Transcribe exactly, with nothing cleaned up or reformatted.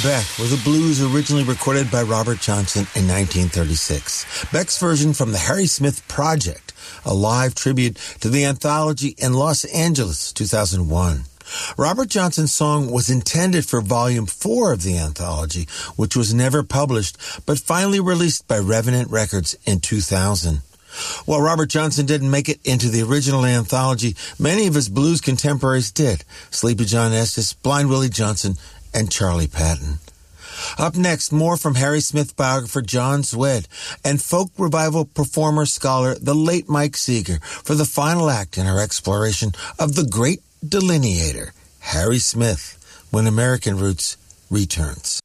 Beck was a blues originally recorded by Robert Johnson in nineteen thirty-six. Beck's version from the Harry Smith Project, a live tribute to the anthology in Los Angeles, two thousand one. Robert Johnson's song was intended for Volume four of the anthology, which was never published, but finally released by Revenant Records in two thousand. While Robert Johnson didn't make it into the original anthology, many of his blues contemporaries did. Sleepy John Estes, Blind Willie Johnson, and Charlie Patton. Up next, more from Harry Smith biographer John Swed and folk revival performer scholar the late Mike Seeger for the final act in our exploration of the great delineator, Harry Smith, when American Roots returns.